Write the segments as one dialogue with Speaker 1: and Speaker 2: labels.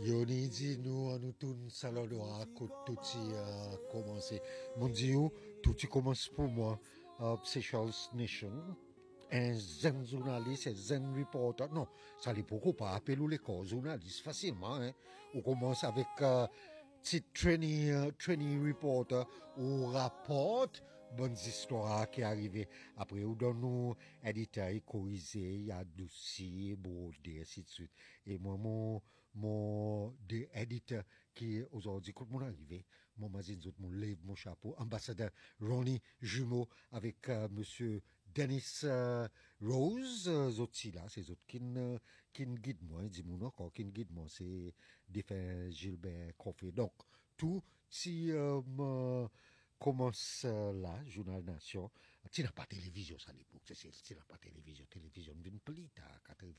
Speaker 1: Yoni dit nous tourne salon de raconte tout commencé. Mon Dieu, tout commence pour moi. Seychelles Nation. Un zen journaliste, un zen reporter. Non, ça n'est pourquoi pas appeler les corps journalistes facilement. Hein. On commence avec petit training reporter ou rapporte bonnes histoires qui arrivent. Après, on donne nous éditeur corrigé, adouci, brodé, ainsi de suite. Et moi, mon éditeur qui aujourd'hui, quand mon arrivé, mon magazine, mon lève mon chapeau, ambassadeur Ronnie Jumeau avec monsieur Dennis Rose, autres là, c'est autres qui guide moi, dis moi encore qui guide moi, c'est défunt Gilbert Coffey. Donc tout si commence là, Journal Nation, tu n'as pas télévision ça à l'époque, tu n'as pas télévision vient plus tard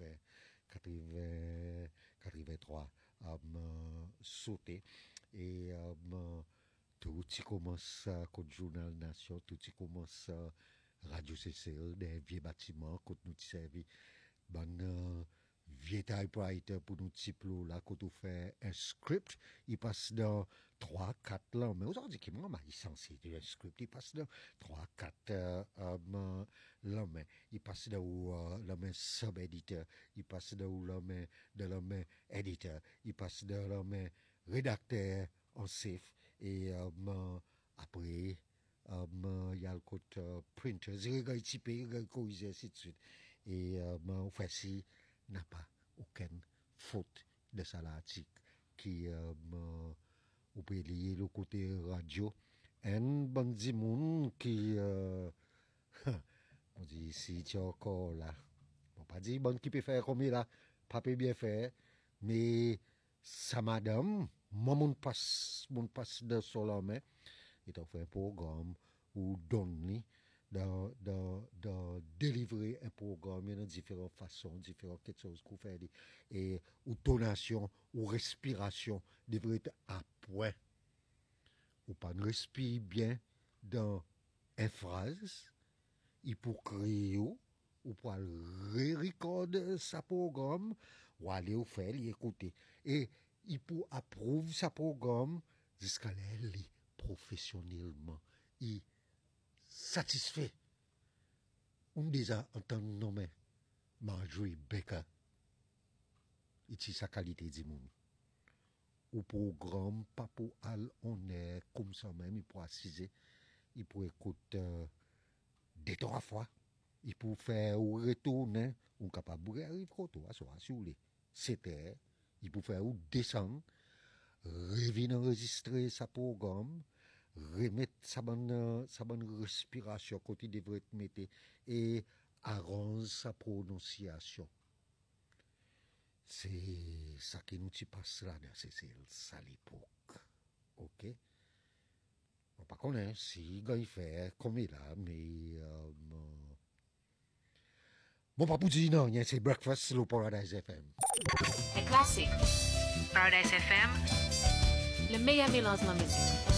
Speaker 1: 83 sauté et tout qui commence contre Journal Nation, tout qui commence Radio CCL, des vieux bâtiments, quand nous servi, vieux typewriter pour nous typlo là, quand on fait un script, il passe dans 3-4 langues. Mais aujourd'hui, qui m'a licencié un script, il passe dans 3-4 langues. Il passe dans la main sub-éditeur, il passe dans la main éditeur, il passe dans la main rédacteur en safe, et après, il y a le côté printer, il regarde typer, il regarde corriger, ainsi de suite. Et on fait si n'a pas aucune faute de ça l'article qui on peut lier le côté radio. Un bon petit monde qui on dit si tu es encore là, on pas dire bon qui peut faire comme il là, pas peut bien faire, mais sa madame, moi mon passe de Solomé, il a fait un programme ou donné de délivrer un programme de différentes façons, différentes choses qu'on fait, et ou tonation, ou respiration, devrait être à point. Ou pas respire bien dans une phrase, il peut créer ou pour re-recorder sa programme, ou aller au faire, l'écouter. Et il peut approuver sa programme jusqu'à l'aller professionnellement. Il satisfait. On déjà entendu nommer Marjorie Baker. C'est sa qualité du monde. Au programme, pas pour aller, on est comme ça même, il peut assiser, il peut écouter 2-3 fois, il peut faire ou retourner, ou capable de arriver sur les c'était, il peut faire ou descendre, revenir enregistrer sa programme, remettre sa bonne respiration quand il devrait être mettre et arrange sa prononciation. C'est ça qui nous passe là, c'est ça l'époque. Ok? On pas connaît si il fait comme il a, mais bon pas pour dire non, c'est Breakfast sur Paradise FM.
Speaker 2: Un classique. Paradise FM, le meilleur mélange de la musique.